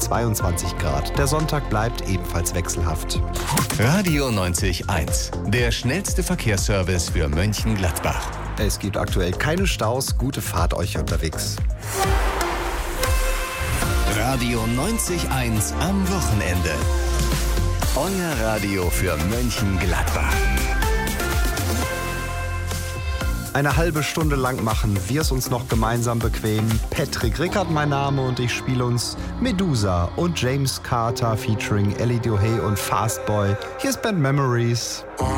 22 Grad. Der Sonntag bleibt ebenfalls wechselhaft. Radio 90.1, der schnellste Verkehrsservice für Mönchengladbach. Es gibt aktuell keine Staus. Gute Fahrt euch unterwegs. Radio 90.1 am Wochenende. Euer Radio für Mönchengladbach. Eine halbe Stunde lang machen wir es uns noch gemeinsam bequem. Patrick Rickard mein Name und ich spiele uns Medusa und James Carter featuring Ellie Dohey und Fastboy. Hier ist Band Memories.